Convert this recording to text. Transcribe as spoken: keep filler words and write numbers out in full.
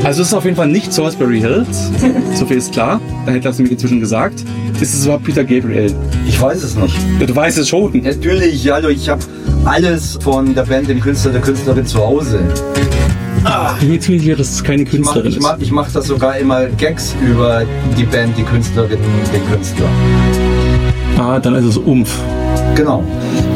Also es ist auf jeden Fall nicht Salisbury Hills, so viel ist klar. Da hätte das nämlich inzwischen gesagt. Ist es überhaupt Peter Gabriel? Ich weiß es nicht. Ja, du weißt es schon. Natürlich, hallo, ich habe alles von der Band, dem Künstler, der Künstlerin zu Hause. Ah, ich bin mir ziemlich sicher, dass es keine Künstlerin ich mach, ich mach, ich mach das sogar immer Gags über die Band, die Künstlerin, den Künstler. Ah, dann ist es Umf. Genau.